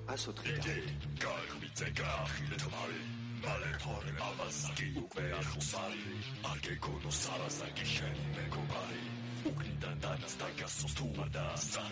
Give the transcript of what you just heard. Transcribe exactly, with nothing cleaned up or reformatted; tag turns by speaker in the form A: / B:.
A: ასოთხი და
B: გარმიწე გაახილე თმარი მალე თორე ავასაკი უკვე ახოსარი არ გეგონო სარაზაკი შენი მეგობარი უკნიდან დანას დაგასოს თუ არ დაასწარ